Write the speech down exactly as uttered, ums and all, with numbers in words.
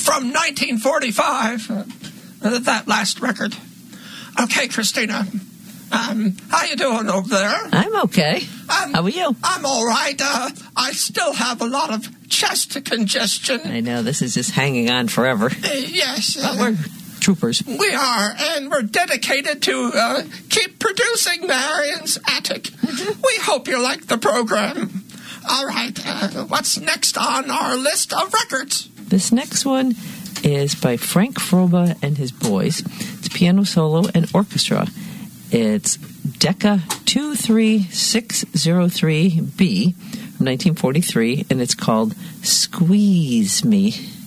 from nineteen forty-five, uh, that last record. Okay, Christina, um, how you doing over there? I'm okay. Um, how are you? I'm all right. Uh, I still have a lot of chest congestion. I know, this is just hanging on forever. Uh, yes. But Uh, we're troopers. we are, and we're dedicated to uh, keep producing Marion's Attic. Mm-hmm. We hope you like the program. All right, uh, what's next on our list of records? This next one is by Frank Froba and his boys. It's piano solo and orchestra. It's Decca two three six zero three B from nineteen forty-three, and it's called Squeeze Me.